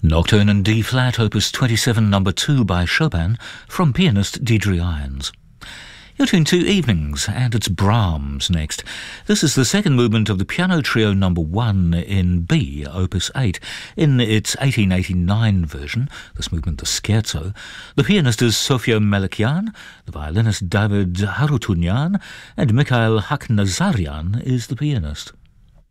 Nocturne in D-flat, opus 27, number 2 by Chopin, from pianist Deidre Irons. You're tuned to Evenings, and it's Brahms next. This is the second movement of the Piano Trio number 1 in B, opus 8, in its 1889 version, this movement the scherzo. The pianist is Sofia Melikian, the violinist David Harutyunyan, and Mikhail Haknazarian is the pianist.